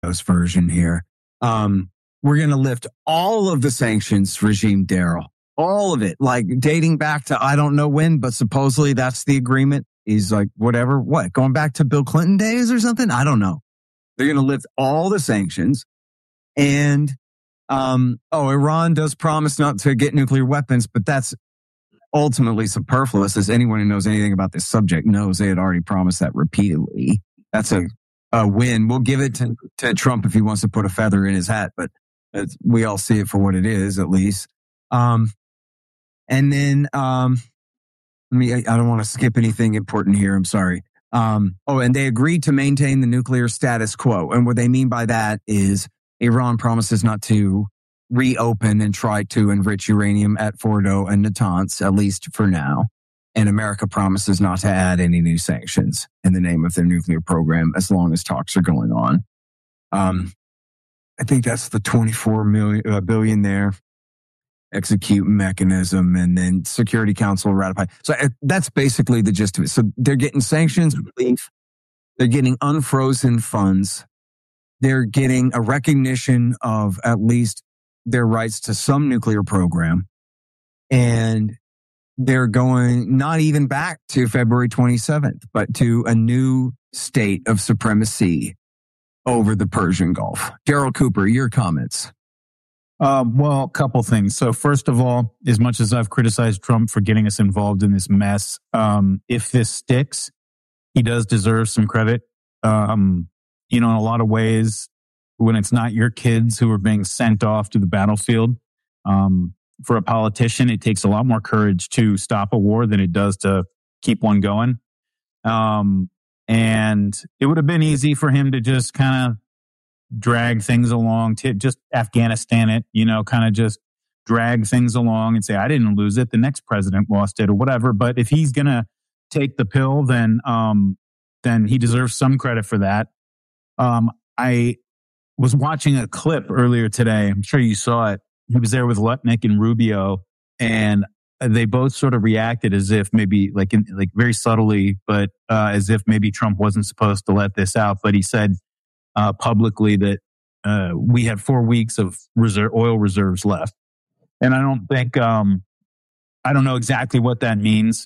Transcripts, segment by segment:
version here. We're going to lift all of the sanctions regime, Daryl. All of it, like dating back to I don't know when, but supposedly that's the agreement. He's like, whatever, what, going back to Bill Clinton days or something? I don't know. They're going to lift all the sanctions. And, Iran does promise not to get nuclear weapons, but that's ultimately superfluous, as anyone who knows anything about this subject knows they had already promised that repeatedly. That's a win. We'll give it to Trump if he wants to put a feather in his hat, but we all see it for what it is, at least. And then, I don't want to skip anything important here. I'm sorry. And they agreed to maintain the nuclear status quo. And what they mean by that is Iran promises not to reopen and try to enrich uranium at Fordo and Natanz, at least for now. And America promises not to add any new sanctions in the name of their nuclear program as long as talks are going on. I think that's the $24 billion there. Execute mechanism, and then Security Council ratify. So that's basically the gist of it. So they're getting sanctions relief. They're getting unfrozen funds. They're getting a recognition of at least their rights to some nuclear program. And they're going not even back to February 27th, but to a new state of supremacy over the Persian Gulf. Daryl Cooper, your comments. Well, a couple things. So first of all, as much as I've criticized Trump for getting us involved in this mess, if this sticks, he does deserve some credit. In a lot of ways, when it's not your kids who are being sent off to the battlefield, for a politician, it takes a lot more courage to stop a war than it does to keep one going. And it would have been easy for him to just kind of drag things along, to just Afghanistan it, kind of just drag things along and say, I didn't lose it, the next president lost it or whatever. But if he's going to take the pill, then he deserves some credit for that. I was watching a clip earlier today. I'm sure you saw it. He was there with Lutnick and Rubio, and they both sort of reacted as if maybe like very subtly, but as if maybe Trump wasn't supposed to let this out. But he said publicly that we had 4 weeks of oil reserves left. And I don't think, I don't know exactly what that means,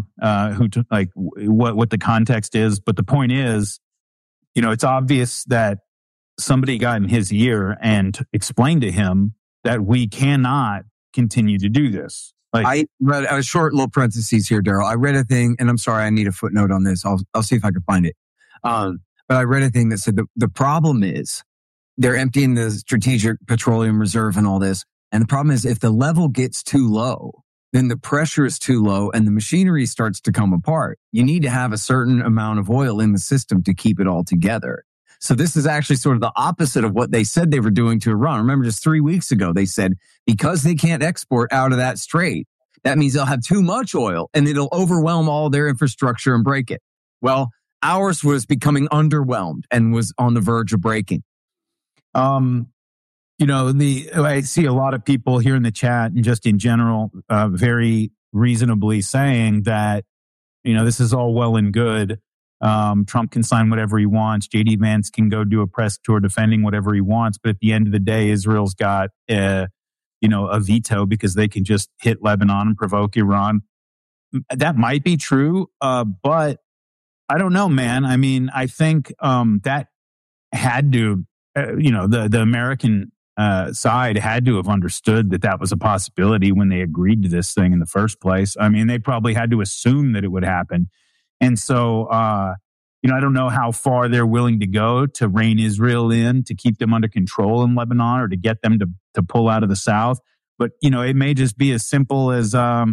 what the context is. But the point is, it's obvious that somebody got in his ear and explained to him that we cannot continue to do this. I read a short little parentheses here, Daryl. I read a thing, and I'm sorry, I need a footnote on this. I'll see if I can find it. But I read a thing that said the problem is they're emptying the strategic petroleum reserve and all this. And the problem is if the level gets too low, then the pressure is too low and the machinery starts to come apart. You need to have a certain amount of oil in the system to keep it all together. So this is actually sort of the opposite of what they said they were doing to Iran. Remember, just 3 weeks ago, they said because they can't export out of that strait, that means they'll have too much oil and it'll overwhelm all their infrastructure and break it. Well, ours was becoming underwhelmed and was on the verge of breaking. I see a lot of people here in the chat and just in general, very reasonably saying that, this is all well and good. Trump can sign whatever he wants. J.D. Vance can go do a press tour defending whatever he wants. But at the end of the day, Israel's got, a veto because they can just hit Lebanon and provoke Iran. That might be true, but I don't know, man. I mean, I think that had to, the American side had to have understood that was a possibility when they agreed to this thing in the first place. I mean, they probably had to assume that it would happen. And so, I don't know how far they're willing to go to rein Israel in, to keep them under control in Lebanon or to get them to pull out of the South. But, it may just be as simple as,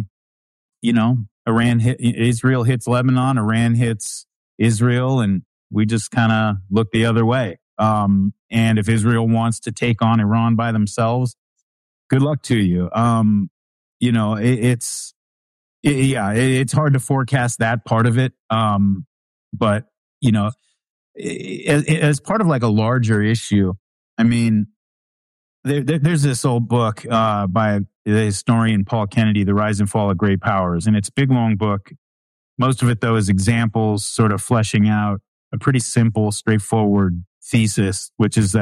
Israel hits Lebanon, Iran hits Israel, and we just kind of look the other way. And if Israel wants to take on Iran by themselves, good luck to you. It's hard to forecast that part of it. But, as part of like a larger issue, I mean, there's this old book by the historian Paul Kennedy, The Rise and Fall of Great Powers. And it's a big, long book. Most of it, though, is examples sort of fleshing out a pretty simple, straightforward thesis, which is that